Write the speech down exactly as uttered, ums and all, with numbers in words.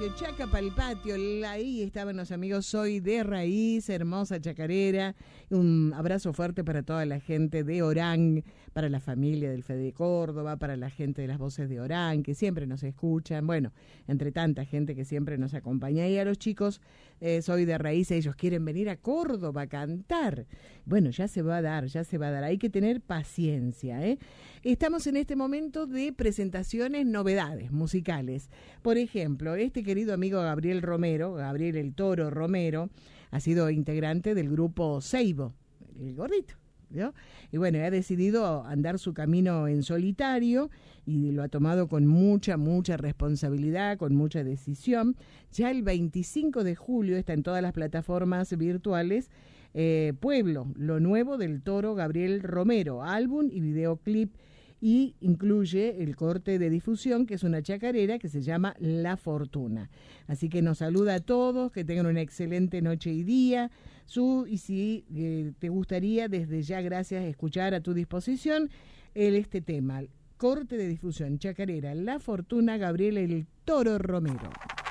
patio, chaca para el patio. Ahí estaban los amigos Soy de Raíz, hermosa chacarera. Un abrazo fuerte para toda la gente de Orán, para la familia del Fede Córdoba, para la gente de las voces de Orán, que siempre nos escuchan. Bueno, entre tanta gente que siempre nos acompaña. Y a los chicos, eh, Soy de Raíz, ellos quieren venir a Córdoba a cantar. Bueno, ya se va a dar, ya se va a dar. Hay que tener paciencia, ¿eh? Estamos en este momento de presentaciones, novedades musicales. Por ejemplo, este querido amigo Gabriel Romero, Gabriel el Toro Romero, ha sido integrante del grupo Seibo, el gordito, ¿no? Y bueno, ha decidido andar su camino en solitario y lo ha tomado con mucha, mucha responsabilidad, con mucha decisión. Ya el veinticinco de julio está en todas las plataformas virtuales eh, Pueblo, lo nuevo del Toro Gabriel Romero, álbum y videoclip, y incluye el corte de difusión, que es una chacarera que se llama La Fortuna. Así que nos saluda a todos, que tengan una excelente noche y día. Su, y si eh, te gustaría, desde ya, gracias, escuchar a tu disposición el, este tema, corte de difusión, chacarera, La Fortuna, Gabriel el Toro Romero.